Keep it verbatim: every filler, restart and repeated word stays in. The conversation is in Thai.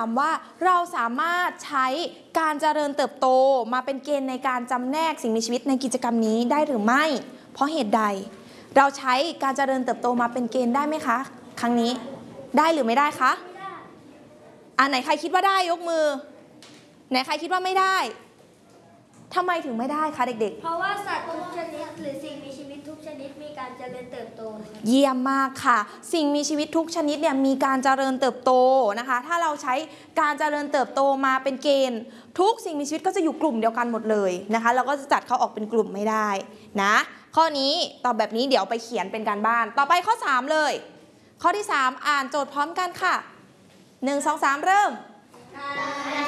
ามว่าเราสามารถใช้การเจริญเติบโตมาเป็นเกณฑ์ในการจำแนกสิ่งมีชีวิตในกิจกรรมนี้ได้หรือไม่เพราะเหตุใดเราใช้การเจริญเติบโตมาเป็นเกณฑ์ได้ไหมคะครั้งนี้ได้หรือไม่ได้คะอ่ะไหนใครคิดว่าได้ยกมือไหนใครคิดว่าไม่ได้ทำไมถึงไม่ได้คะเด็กๆเพราะว่าสัตว์ทุกชนิดหรือสิ่งมีชีวิตทุกชนิดมีการเจริญเติบโตเยี่ยมมากค่ะสิ่งมีชีวิตทุกชนิดเนี่ยมีการเจริญเติบโตนะคะถ้าเราใช้การเจริญเติบโตมาเป็นเกณฑ์ทุกสิ่งมีชีวิตก็จะอยู่กลุ่มเดียวกันหมดเลยนะคะเราก็จะจัดเขาออกเป็นกลุ่มไม่ได้นะข้อนี้ตอบแบบนี้เดี๋ยวไปเขียนเป็นการบ้านต่อไปข้อสามเลยข้อที่สามอ่านโจทย์พร้อมกันค่ะหนึ่ง สอง สามเริ่มการ